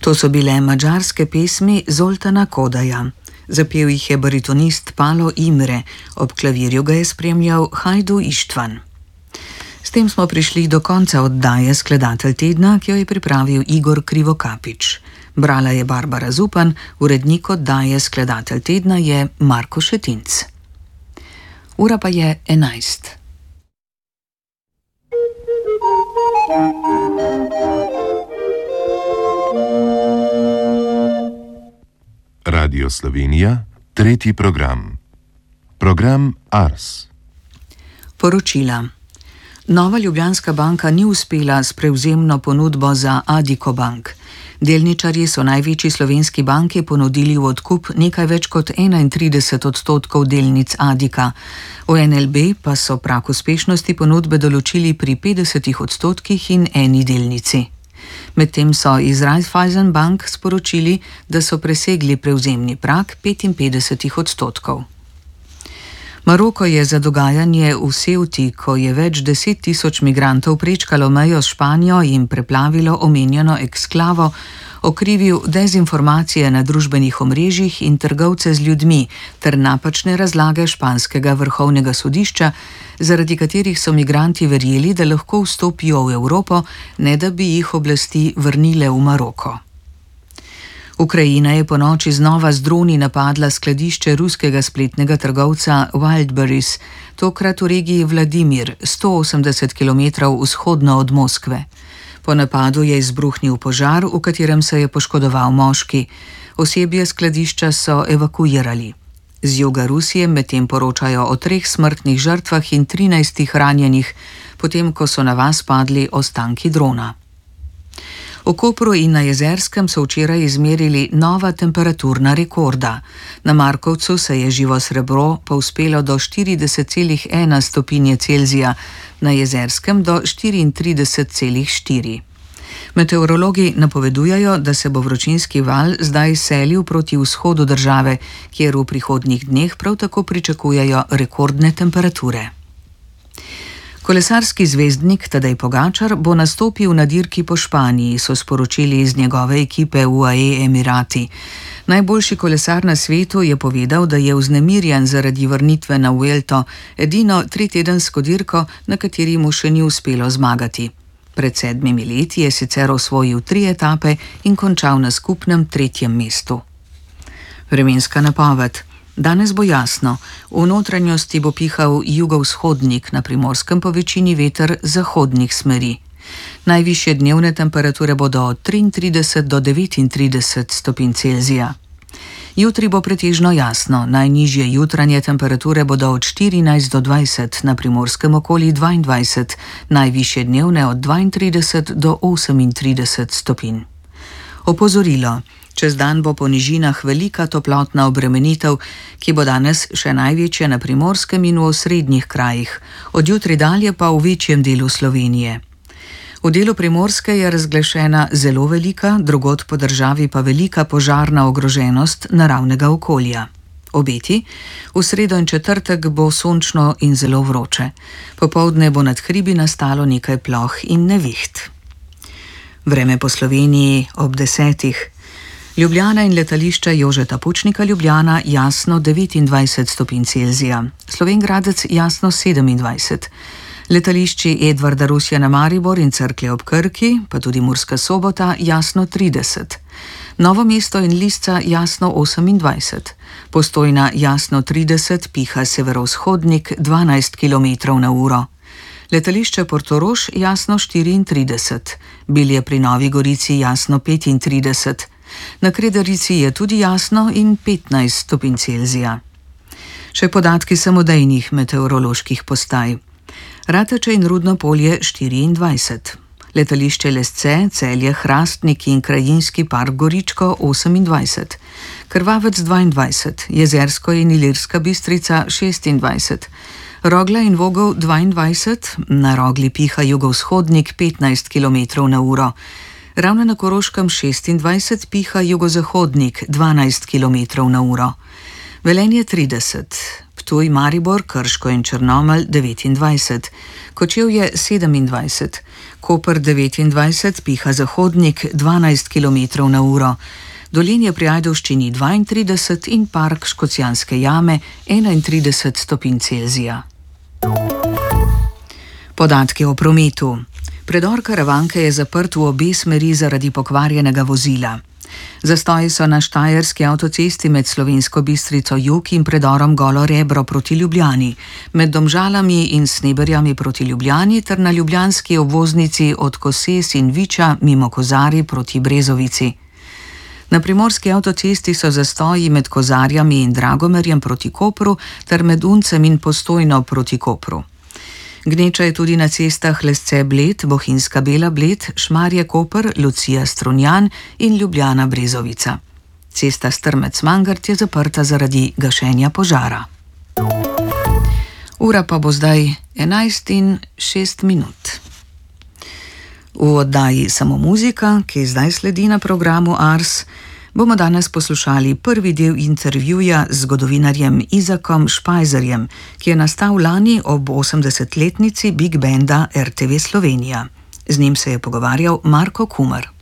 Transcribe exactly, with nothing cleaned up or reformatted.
To so bile madžarske pesmi Zoltana Kodaja. Zapel jih je baritonist Palo Imre, ob klavirju ga je spremljal Hajdu Ištvan. S tem smo prišli do konca oddaje Skladatelj tedna, ki jo je pripravil Igor Krivokapič. Brala je Barbara Zupan, urednik oddaje Skladatelj tedna je Marko Šetinc. Ura pa je enajst. Radio Slovenija, tretji program. Program Ars. Poročila. Nova Ljubljanska banka ni uspela s prevzemno ponudbo za Addiko Bank. Delničarji so največji slovenski banki ponudili v odkup nekaj več kot enaintrideset odstotkov delnic Addika. V N L B pa so prag uspešnosti ponudbe določili pri petdesetih odstotkih in eni delnici. Medtem so iz Raiffeisen Bank sporočili, da so presegli prevzemni prag petinpetdesetih odstotkov. Maroko je za dogajanje v Ceuti, ko je več deset tisoč migrantov prečkalo mejo s Španijo in preplavilo omenjeno eksklavo, okrivil dezinformacije na družbenih omrežjih in trgovce z ljudmi ter napačne razlage španskega vrhovnega sodišča, zaradi katerih so migranti verjeli, da lahko vstopijo v Evropo, ne da bi jih oblasti vrnile v Maroko. Ukrajina je ponoči znova z droni napadla skladišče ruskega spletnega trgovca Wildberries, tokrat v regiji Vladimir, sto osemdeset kilometrov vzhodno od Moskve. Po napadu je izbruhnil požar, v katerem se je poškodoval moški. Osebje skladišča so evakuirali. Z juga Rusije medtem poročajo o treh smrtnih žrtvah in trinajstih ranjenih, potem ko so na vas padli ostanki drona. V Kopru in na Jezerskem so včeraj izmerili nova temperaturna rekorda. Na Markovcu se je živo srebro povzpelo do štirideset celih ena stopinje Celzija, na Jezerskem do štiriintrideset celih štiri. Meteorologi napovedujejo, da se bo vročinski val zdaj selil proti vzhodu države, kjer v prihodnjih dneh prav tako pričakujejo rekordne temperature. Kolesarski zvezdnik Tadej Pogačar bo nastopil na dirki po Španiji, so sporočili iz njegove ekipe U A E Emirati. Najboljši kolesar na svetu je povedal, da je vznemirjen zaradi vrnitve na Vuelto, edino tritedensko dirko, na kateri mu še ni uspelo zmagati. Pred sedmimi leti je sicer osvojil tri etape in končal na skupnem tretjem mestu. Vremenska napoved. Danes bo jasno, v notranjosti bo pihal jugovzhodnik, na Primorskem po večini veter zahodnih smeri. Najvišje dnevne temperature bodo od triintrideset do devetintrideset stopinj Celzija. Jutri bo pretežno jasno, najnižje jutranje temperature bodo od štirinajst do dvajset, na Primorskem okoli dvaindvajset, najvišje dnevne od dvaintrideset do osemintrideset stopinj. Opozorilo. Čez dan bo po nižinah velika toplotna obremenitev, ki bo danes še največja na Primorskem in v osrednjih krajih, od jutri dalje pa v večjem delu Slovenije. V delu Primorske je razglašena zelo velika, drugod po državi pa velika požarna ogroženost naravnega okolja. Obeti. V sredo in četrtek bo sončno in zelo vroče. Popoldne bo nad hribi nastalo nekaj ploh in neviht. Vreme po Sloveniji ob desetih. Ljubljana in letališče Jožeta Pučnika Ljubljana jasno devetindvajset stopinj Celzija, Slovenj Gradec jasno sedemindvajset, letališči Edvarda Rusjana Maribor in Cerklje ob Krki, pa tudi Murska Sobota jasno trideset, Novo mesto in Lisca jasno osemindvajset, Postojna jasno trideset, piha severovzhodnik dvanajst kilometrov na uro. Letališče Portorož jasno štiriintrideset, Bilje pri Novi Gorici jasno petintrideset, na Kredarici je tudi jasno in petnajst stopinj Celzija. Še podatki samodejnih meteoroloških postaj. Rateče in Rudno polje štiriindvajset, letališče Lesce, Celje, Hrastnik in krajinski park Goričko osemindvajset, Krvavec dvaindvajset, Jezersko in Ilirska Bistrica šestindvajset, Rogla in Vogel dvaindvajset, na Rogli piha jugovzhodnik petnajst kilometrov na uro, Ravne na Koroškem šestindvajset, piha jugozahodnik dvanajst kilometrov na uro, Velenje trideset, Ptuj, Maribor, Krško in Črnomelj devetindvajset, Kočevje sedemindvajset, Koper devetindvajset, piha zahodnik dvanajst kilometrov na uro, Dolenje pri Ajdovščini dvaintrideset in Park Škocjanske jame enaintrideset stopinj Celzija. Podatki o prometu. Predor Karavanke je zaprt v obe smeri zaradi pokvarjenega vozila. Zastoji so na štajerski avtocesti med Slovensko Bistrico jug in predorom Golo Rebro proti Ljubljani, med Domžalami in Sneberjami proti Ljubljani ter na ljubljanski obvoznici od Koses in Viča mimo Kozarij proti Brezovici. Na primorski avtocesti so zastoji med Kozarjami in Dragomerjem proti Kopru ter med Uncem in Postojno proti Kopru. Gneča je tudi na cestah Lesce Bled, Bohinjska Bela Bled, Šmarje Koper, Lucija Strunjan in Ljubljana Brezovica. Cesta Strmec Mangart je zaprta zaradi gašenja požara. Ura pa bo zdaj enajst in šest minut. V oddaji Samo muzika, ki zdaj sledi na programu Ars, bomo danes poslušali prvi del intervjuja z zgodovinarjem Izakom Špajzerjem, ki je nastal lani ob osemdesetletnici Big Banda R T V Slovenija. Z njim se je pogovarjal Marko Kumer.